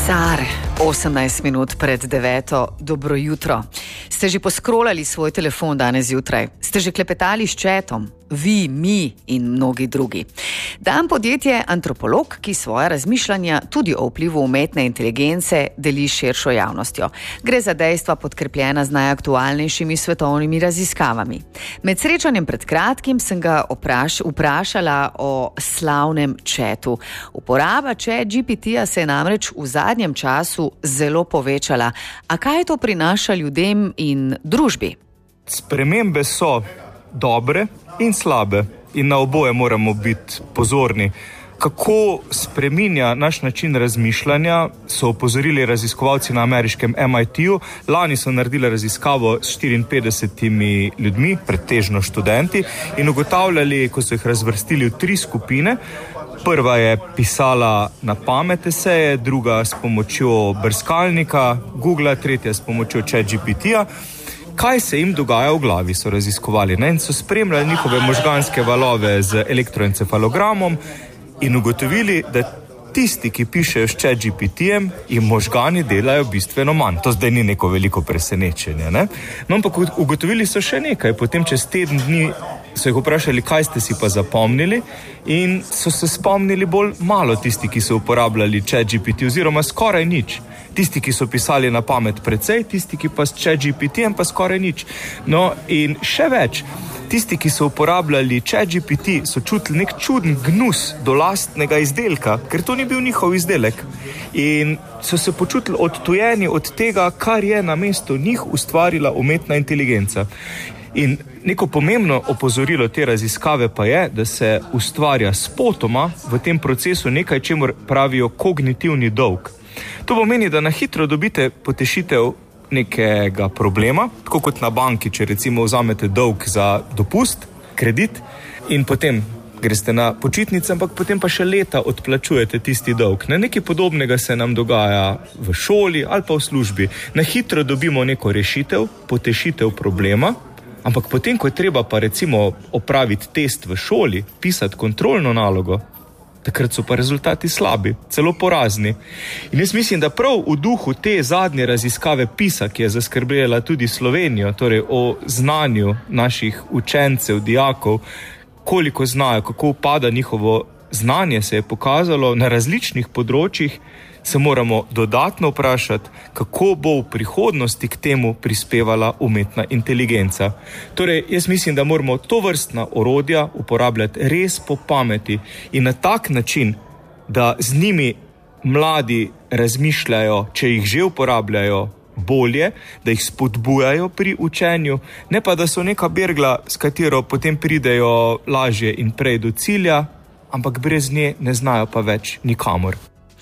SAR, 18 minut pred 9. Dobro jutro. Ste že poskrolali svoj telefon danes zjutraj? Ste že klepetali s chatom? Vi, mi in mnogi drugi. Dan podjetje Antropolog, ki svoja razmišljanja tudi o vplivu umetne inteligence deli s širšo javnostjo. Gre za dejstva podkrepljena z najaktualnejšimi svetovnimi raziskavami. Med srečanjem pred kratkim sem ga vprašala o slavnem chatu. Uporaba ChatGPT-ja se je namreč v zadnjem času zelo povečala. A kaj to prinaša ljudem in družbi? Spremembe so dobre in slabe in na oboje moramo biti pozorni. Kako spreminja naš način razmišljanja, so opozorili raziskovalci na ameriškem MIT-u. Lani so naredili raziskavo s 54 ljudmi, pretežno študenti, in ugotavljali, ko so jih razvrstili v 3 skupine. Prva je pisala na pamet eseje, druga s pomočjo brskalnika Googlea, tretja s pomočjo ChatGPT-ja. Kaj se jim dogaja v glavi, so raziskovali, in so spremljali njihove možganske valove z elektroencefalogramom in ugotovili, da tisti, ki pišejo s ChatGPT-jem, jim možgani delajo bistveno manj. To zdaj ni neko veliko presenečenje, ne? No, ampak ugotovili so še nekaj. Potem čez teden dni so jih vprašali, kaj ste si pa zapomnili, in so se spomnili bolj malo tisti, ki so uporabljali ChatGPT, oziroma skoraj nič. Tisti, ki so pisali na pamet precej, tisti, ki pa s ChatGPT-jem pa skoraj nič. No, in še več. Tisti, ki so uporabljali ChatGPT, so čutili nek čuden gnus do lastnega izdelka, ker to ni bil njihov izdelek. In so se počutili odtujeni od tega, kar je namesto njih ustvarila umetna inteligenca. In neko pomembno opozorilo te raziskave pa je, da se ustvarja spotoma v tem procesu nekaj, čemur pravijo kognitivni dolg. To pomeni, da na hitro dobite potešitev nekega problema, tako kot na banki, če recimo vzamete dolg za dopust, kredit, in potem greste na počitnice, ampak potem pa še leta odplačujete tisti dolg. Nekaj podobnega se nam dogaja v šoli ali pa v službi. Na hitro dobimo neko rešitev, potešitev problema, ampak potem, ko je treba pa recimo opraviti test v šoli, pisati kontrolno nalogo, takrat so pa rezultati slabi, celo porazni. In jaz mislim, da prav v duhu te zadnje raziskave PISA, ki je zaskrbela tudi Slovenijo, torej o znanju naših učencev, dijakov, koliko znajo, kako upada njihovo znanje, se je pokazalo na različnih področjih, se moramo dodatno vprašati, kako bo v prihodnosti k temu prispevala umetna inteligenca. Torej, jaz mislim, da moramo tovrstna orodja uporabljati res po pameti in na tak način, da z njimi mladi razmišljajo, če jih že uporabljajo, bolje, da jih spodbujajo pri učenju, ne pa da so neka bergla, s katero potem pridejo lažje in prej do cilja, ampak brez nje ne znajo pa več nikamor.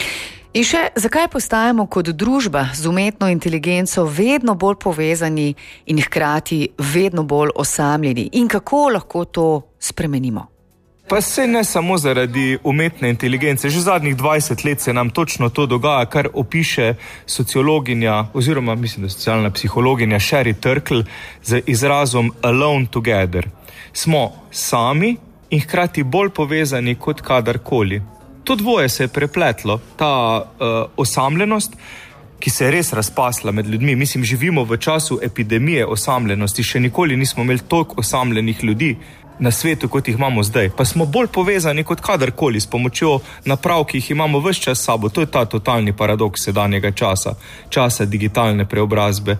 In še, zakaj postajamo kot družba z umetno inteligenco vedno bolj povezani in hkrati vedno bolj osamljeni? In kako lahko to spremenimo? Pa se ne samo zaradi umetne inteligence. Že zadnjih 20 let se nam točno to dogaja, kar opiše sociologinja, oziroma mislim, da socialna psihologinja Sherry Turkle z izrazom alone together. Smo sami in hkrati bolj povezani kot kadarkoli. To dvoje se je prepletlo, ta osamljenost, ki se je res razpasla med ljudmi. Mislim, živimo v času epidemije osamljenosti, še nikoli nismo imeli toliko osamljenih ljudi na svetu, kot jih imamo zdaj. Pa smo bolj povezani kot kadarkoli s pomočjo naprav, ki jih imamo ves čas s sabo. To je ta totalni paradoks sedanjega časa digitalne preobrazbe.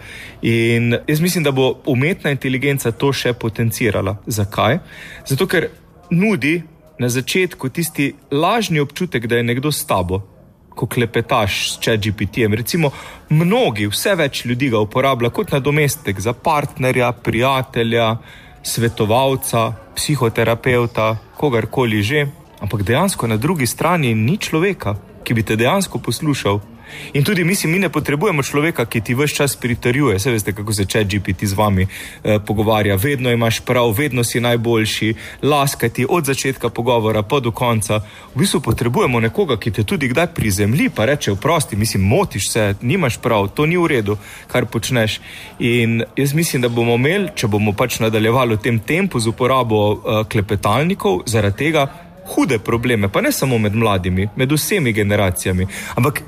In jaz mislim, da bo umetna inteligenca to še potencirala. Zakaj? Zato, ker nudi na začetku tisti lažni občutek, da je nekdo s tabo, ko klepetaš s ChatGPT-jem. Recimo, mnogi, vse več ljudi ga uporablja kot nadomestek za partnerja, prijatelja, svetovalca, psihoterapeuta, kogarkoli že, ampak dejansko na drugi strani ni človeka, ki bi te dejansko poslušal. In tudi mislim, mi ne potrebujemo človeka, ki ti ves čas pritrjuje. Saj veste, kako se ChatGPT z vami pogovarja. Vedno imaš prav, vedno si najboljši, laskati od začetka pogovora pa do konca. V bistvu potrebujemo nekoga, ki te tudi kdaj prizemlji, pa reče, oprosti, mislim, motiš se, nimaš prav, to ni v redu, kar počneš. In jaz mislim, da bomo imeli, če bomo pač nadaljevali v tem tempu z uporabo klepetalnikov, zaradi tega hude probleme, pa ne samo med mladimi, med vsemi generacijami. Ampak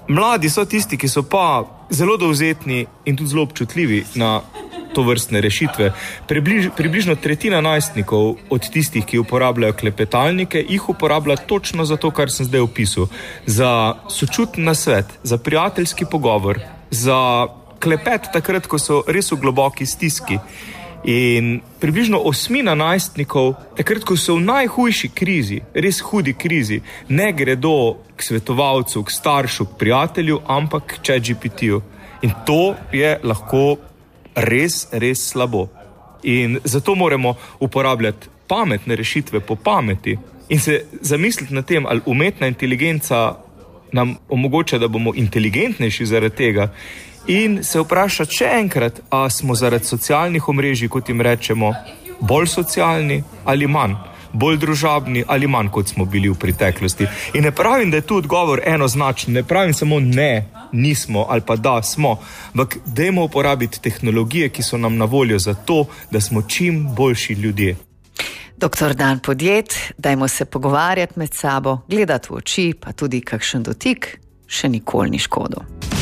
Mladi so tisti, ki so pa zelo dovzetni in tudi zelo občutljivi na to vrstne rešitve. Približno tretjina najstnikov od tistih, ki uporabljajo klepetalnike, jih uporablja točno za to, kar sem zdaj opisal. Za sočuten nasvet, za prijateljski pogovor, za klepet takrat, ko so res v globoki stiski. In približno 8% najstnikov, takrat, ko so v najhujši krizi, res hudi krizi, ne gredo k svetovalcu, k staršu, k prijatelju, ampak k ChatGPT-ju. In to je lahko res, res slabo. In zato moramo uporabljati pametne rešitve po pameti in se zamisliti na tem, ali umetna inteligenca nam omogoča, da bomo inteligentnejši zaradi tega. In se vprašati še enkrat, a smo zaradi socialnih omrežij, kot jim rečemo, bolj socialni ali manj, bolj družabni ali manj, kot smo bili v preteklosti. In ne pravim, da je tu odgovor enoznačen, ne pravim samo ne, nismo ali pa da smo, ampak dajmo uporabiti tehnologije, ki so nam na voljo za to, da smo čim boljši ljudje. Doktor Dan Podjed, dajmo se pogovarjati med sabo, gledati v oči, pa tudi kakšen dotik, še nikoli ni škodil.